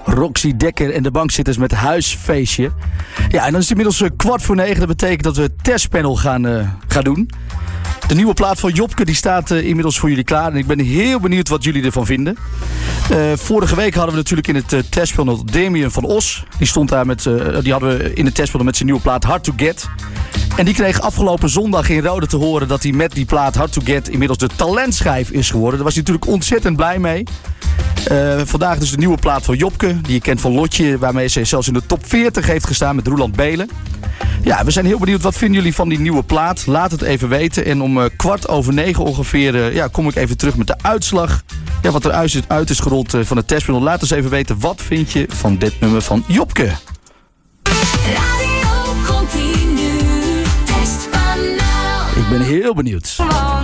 Roxy Dekker en de bankzitters met Huisfeestje. Ja, en dan is het inmiddels 9:15. Dat betekent dat we het testpanel gaan doen. De nieuwe plaat van Jopke die staat inmiddels voor jullie klaar. En ik ben heel benieuwd wat jullie ervan vinden. Vorige week hadden we natuurlijk in het testpanel Damien van Os. Die stond daar die hadden we in het testpanel met zijn nieuwe plaat Hard to Get. En die kreeg afgelopen zondag in Rode te horen dat hij met die plaat Hard to Get inmiddels de talentschijf is geworden. Daar was hij natuurlijk ontzettend blij mee. Vandaag dus de nieuwe plaat van Jopke, die je kent van Lotje, waarmee ze zelfs in de top 40 heeft gestaan met Roeland Belen. Ja, we zijn heel benieuwd, wat vinden jullie van die nieuwe plaat? Laat het even weten. En om 9:15 ongeveer kom ik even terug met de uitslag. Ja, wat er uit is gerold van het testpanel. Laat eens even weten, wat vind je van dit nummer van Jopke? Radio Continu, testpanel. Ik ben heel benieuwd.